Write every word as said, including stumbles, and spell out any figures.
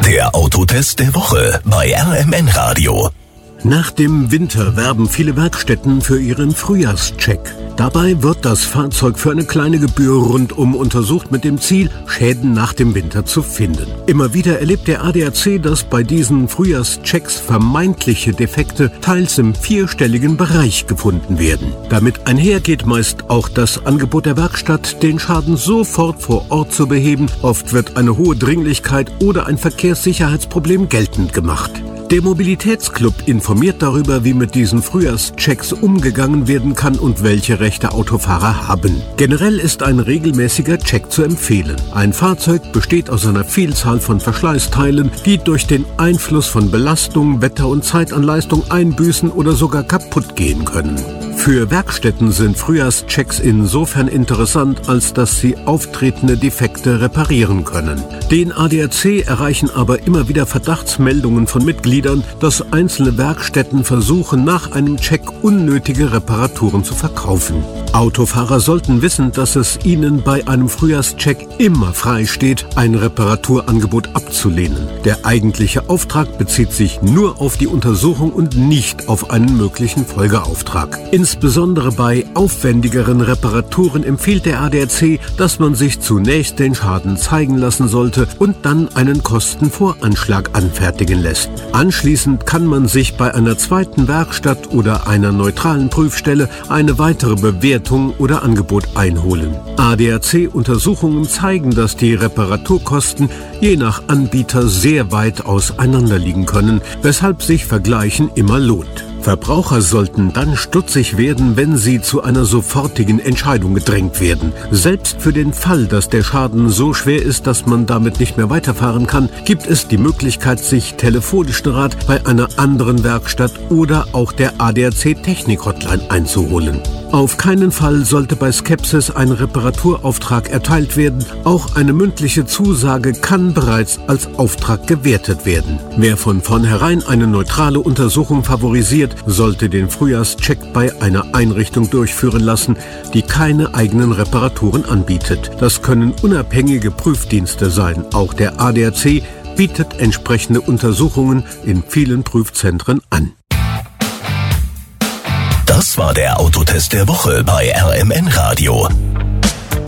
Der Autotest der Woche bei R M N Radio. Nach dem Winter werben viele Werkstätten für ihren Frühjahrscheck. Dabei wird das Fahrzeug für eine kleine Gebühr rundum untersucht mit dem Ziel, Schäden nach dem Winter zu finden. Immer wieder erlebt der A D A C, dass bei diesen Frühjahrschecks vermeintliche Defekte teils im vierstelligen Bereich gefunden werden. Damit einhergeht meist auch das Angebot der Werkstatt, den Schaden sofort vor Ort zu beheben. Oft wird eine hohe Dringlichkeit oder ein Verkehrssicherheitsproblem geltend gemacht. Der Mobilitätsclub informiert darüber, wie mit diesen Frühjahrschecks umgegangen werden kann und welche Rechte Autofahrer haben. Generell ist ein regelmäßiger Check zu empfehlen. Ein Fahrzeug besteht aus einer Vielzahl von Verschleißteilen, die durch den Einfluss von Belastung, Wetter und Zeit an Leistung einbüßen oder sogar kaputt gehen können. Für Werkstätten sind Frühjahrschecks insofern interessant, als dass sie auftretende Defekte reparieren können. Den A D A C erreichen aber immer wieder Verdachtsmeldungen von Mitgliedern, dass einzelne Werkstätten versuchen, nach einem Check unnötige Reparaturen zu verkaufen. Autofahrer sollten wissen, dass es ihnen bei einem Frühjahrscheck immer frei steht, ein Reparaturangebot abzulehnen. Der eigentliche Auftrag bezieht sich nur auf die Untersuchung und nicht auf einen möglichen Folgeauftrag. Insbesondere bei aufwendigeren Reparaturen empfiehlt der A D A C, dass man sich zunächst den Schaden zeigen lassen sollte und dann einen Kostenvoranschlag anfertigen lässt. Anschließend kann man sich bei einer zweiten Werkstatt oder einer neutralen Prüfstelle eine weitere Bewertung oder Angebot einholen. A D A C-Untersuchungen zeigen, dass die Reparaturkosten je nach Anbieter sehr weit auseinander liegen können, weshalb sich Vergleichen immer lohnt. Verbraucher sollten dann stutzig werden, wenn sie zu einer sofortigen Entscheidung gedrängt werden. Selbst für den Fall, dass der Schaden so schwer ist, dass man damit nicht mehr weiterfahren kann, gibt es die Möglichkeit, sich telefonischen Rat bei einer anderen Werkstatt oder auch der A D A C-Technik-Hotline einzuholen. Auf keinen Fall sollte bei Skepsis ein Reparaturauftrag erteilt werden. Auch eine mündliche Zusage kann bereits als Auftrag gewertet werden. Wer von vornherein eine neutrale Untersuchung favorisiert, sollte den Frühjahrscheck bei einer Einrichtung durchführen lassen, die keine eigenen Reparaturen anbietet. Das können unabhängige Prüfdienste sein. Auch der A D A C bietet entsprechende Untersuchungen in vielen Prüfzentren an. Das war der Autotest der Woche bei R M N Radio.